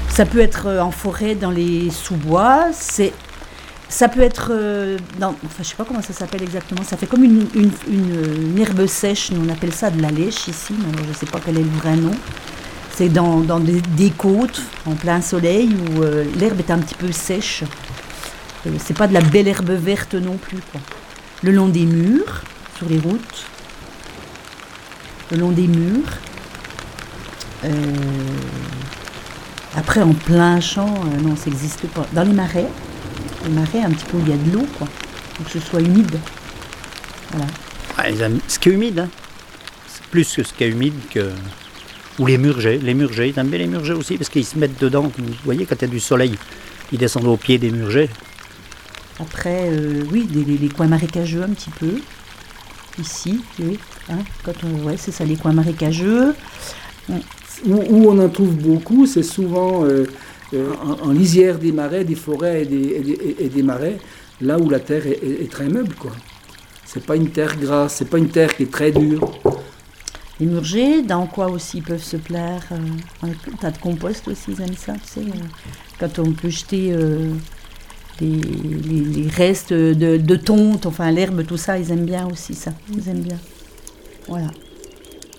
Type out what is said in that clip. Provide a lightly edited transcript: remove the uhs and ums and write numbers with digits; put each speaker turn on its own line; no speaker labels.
Ça peut être en forêt, dans les sous-bois. Ça peut être je sais pas comment ça s'appelle exactement. Ça fait comme une herbe sèche. Nous on appelle ça de la lèche ici. Mais alors je sais pas quel est le vrai nom. C'est dans des côtes en plein soleil où l'herbe est un petit peu sèche. C'est pas de la belle herbe verte non plus, quoi. Le long des murs, sur les routes. Le long des murs. Après, en plein champ, non, ça n'existe pas. Dans les marais, un petit peu où il y a de l'eau, quoi. Faut que ce soit humide. Voilà.
Ouais, ce qui est humide, hein. C'est plus que ce qui est humide que... Ou les murgers. Les murgers, ils aiment bien les murgers aussi, parce qu'ils se mettent dedans. Vous voyez, quand il y a du soleil, ils descendent au pied des murgers.
Après, oui, les coins marécageux un petit peu. Ici, oui. Hein, c'est ça, les coins marécageux.
Où on en trouve beaucoup, c'est souvent en lisière des marais, des forêts et des marais, là où la terre est très meuble, quoi. C'est pas une terre grasse, c'est pas une terre qui est très dure.
Les murgers, dans quoi aussi ils peuvent se plaire un tas de compost aussi, ils aiment ça, tu sais. Quand on peut jeter les restes de tonte, enfin l'herbe, tout ça, ils aiment bien aussi ça. Ils aiment bien. Voilà.